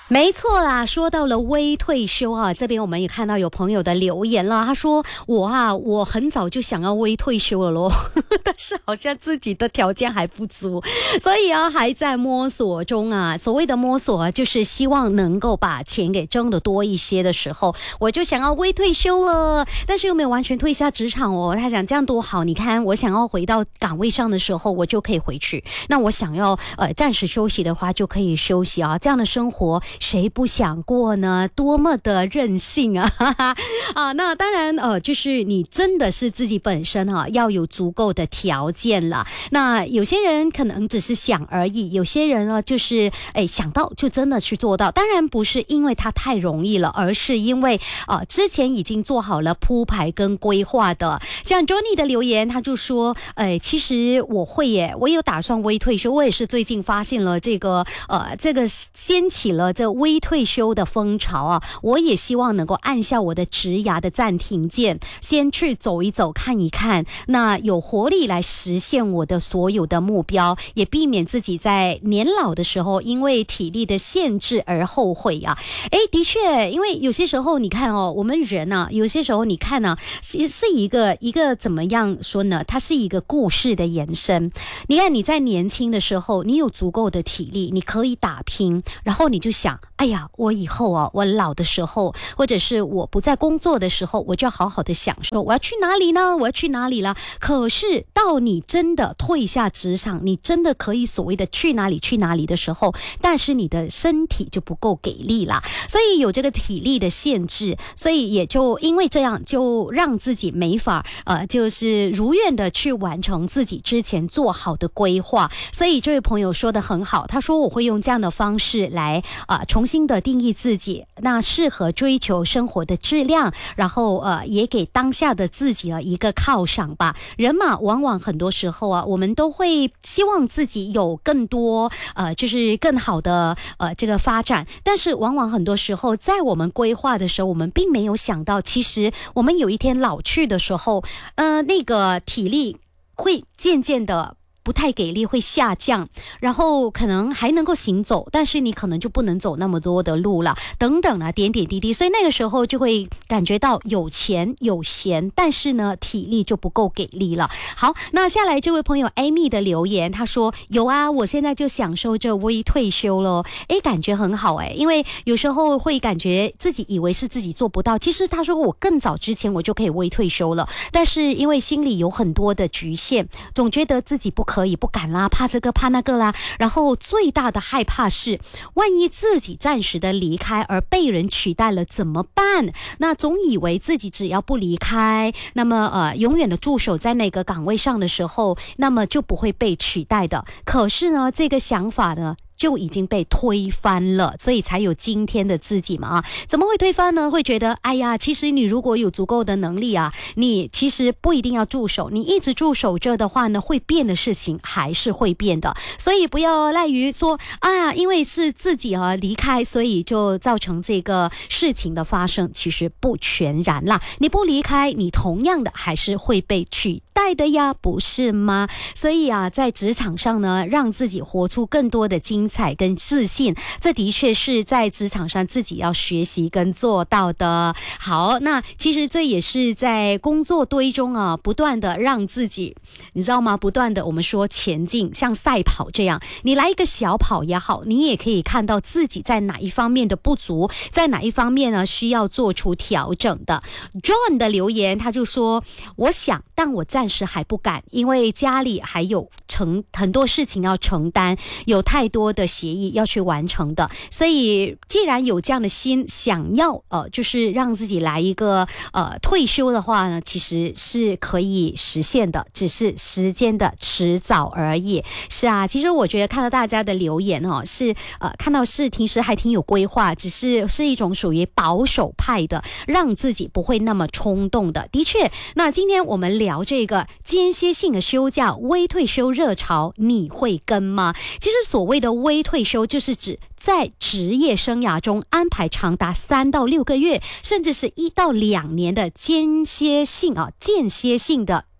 没错啦，说到了微退休啊，这边我们也看到有朋友的留言了，他说我很早就想要微退休了咯但是好像自己的条件还不足，所以还在摸索中啊。所谓的摸索就是希望能够把钱给挣得多一些的时候，我就想要微退休了，但是又没有完全退下职场哦。他想这样多好，你看我想要回到岗位上的时候我就可以回去，那我想要暂时休息的话就可以休息啊，这样的生活谁不想过呢？多么的任性啊！那当然就是你真的是自己本身要有足够的条件了。那有些人可能只是想而已，有些人呢就是想到就真的去做到。当然不是因为它太容易了，而是因为之前已经做好了铺排跟规划的。像 Johnny 的留言，他就说其实我会耶，我有打算微退休，我也是最近发现了这个掀起了这微退休的风潮啊，我也希望能够按下我的职涯的暂停键，先去走一走看一看，那有活力来实现我的所有的目标，也避免自己在年老的时候因为体力的限制而后悔啊。的确，因为有些时候你看我们人啊，有些时候你看啊，是一个怎么样说呢，它是一个故事的延伸。你看你在年轻的时候你有足够的体力，你可以打拼，然后你就想哎呀，我以后我老的时候，或者是我不在工作的时候，我就要好好的享受，我要去哪里呢？我要去哪里了？可是到你真的退下职场，你真的可以所谓的去哪里的时候，但是你的身体就不够给力啦，所以有这个体力的限制，所以也就因为这样，就让自己没法就是如愿的去完成自己之前做好的规划。所以这位朋友说得很好，他说我会用这样的方式来重新的定义自己，那适合追求生活的质量，然后也给当下的自己一个犒赏吧。人嘛，往往很多时候我们都会希望自己有更多就是更好的这个发展，但是往往很多时候在我们规划的时候，我们并没有想到，其实我们有一天老去的时候那个体力会渐渐的不太给力，会下降，然后可能还能够行走，但是你可能就不能走那么多的路了，等等点点滴滴，所以那个时候就会感觉到有钱有闲，但是呢体力就不够给力了。好，那下来这位朋友 Amy 的留言，他说有啊，我现在就享受着微退休了，感觉很好因为有时候会感觉自己以为是自己做不到，其实他说我更早之前我就可以微退休了，但是因为心里有很多的局限，总觉得自己不可以不敢啦，怕这个怕那个啦，然后最大的害怕是万一自己暂时的离开而被人取代了怎么办？那总以为自己只要不离开，那么永远的驻守在那个岗位上的时候，那么就不会被取代的。可是呢这个想法呢就已经被推翻了，所以才有今天的自己嘛怎么会推翻呢？会觉得哎呀，其实你如果有足够的能力你其实不一定要驻守，你一直驻守着的话呢，会变的事情还是会变的。所以不要赖于说因为是自己离开，所以就造成这个事情的发生，其实不全然啦，你不离开，你同样的还是会被取代的呀，不是吗？所以在职场上呢，让自己活出更多的精彩跟自信，这的确是在职场上自己要学习跟做到的。好，那其实这也是在工作堆中不断的让自己，你知道吗？不断的我们说前进，像赛跑这样，你来一个小跑也好，你也可以看到自己在哪一方面的不足，在哪一方面呢需要做出调整的。John 的留言他就说，我想但我暂时还不敢，因为家里还有很多事情要承担，有太多的协议要去完成的，所以既然有这样的心想要就是让自己来一个退休的话呢，其实是可以实现的，只是时间的迟早而已。是啊，其实我觉得看到大家的留言是看到是其实还挺有规划，只是一种属于保守派的，让自己不会那么冲动的。的确，那今天我们聊这个间歇性的休假微退休热潮，你会跟吗？其实所谓的微退休就是指在职业生涯中安排长达3到6个月，甚至是1到2年的间歇性的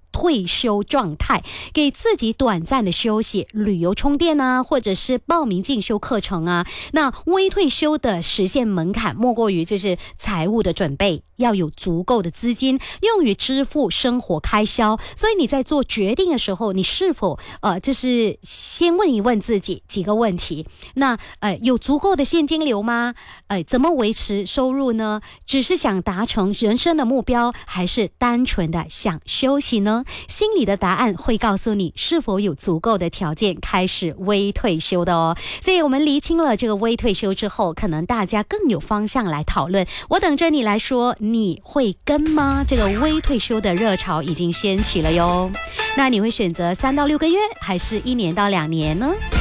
退休状态，给自己短暂的休息，旅游充电啊，或者是报名进修课程啊。那微退休的实现门槛莫过于就是财务的准备，要有足够的资金用于支付生活开销。所以你在做决定的时候，你是否就是先问一问自己几个问题。那有足够的现金流吗？怎么维持收入呢？只是想达成人生的目标，还是单纯的想休息呢？心里的答案会告诉你是否有足够的条件开始微退休的哦。所以我们厘清了这个微退休之后，可能大家更有方向来讨论。我等着你来说，你会跟吗？这个微退休的热潮已经掀起了哟。那你会选择3到6个月，还是1年到2年呢？